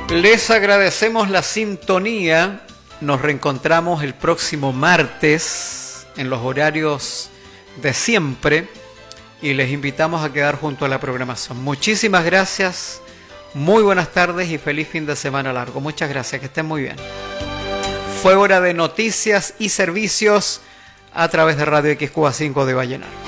Les agradecemos la sintonía. Nos reencontramos el próximo martes en los horarios de siempre y les invitamos a quedar junto a la programación. Muchísimas gracias, muy buenas tardes y feliz fin de semana largo. Muchas gracias, que estén muy bien. Fue hora de noticias y servicios a través de Radio X Cuba 5 de Vallenar.